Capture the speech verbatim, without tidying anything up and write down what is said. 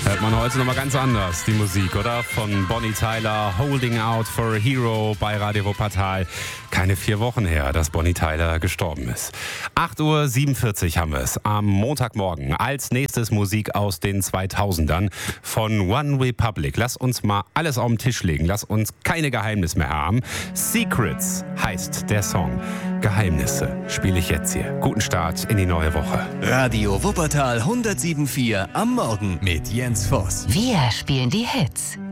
Hört man heute nochmal ganz anders, die Musik, oder? Von Bonnie Tyler, Holding Out for a Hero bei Radio Wuppertal. Keine vier Wochen her, dass Bonnie Tyler gestorben ist. acht Uhr siebenundvierzig haben wir es am Montagmorgen. Als nächstes Musik aus den zweitausendern von One Republic. Lass uns mal alles auf den Tisch legen. Lass uns keine Geheimnisse mehr haben. Secrets heißt der Song. Geheimnisse spiele ich jetzt hier. Guten Start in die neue Woche. Radio Wuppertal hundertsieben Komma vier am Morgen mit Jens Voss. Wir spielen die Hits.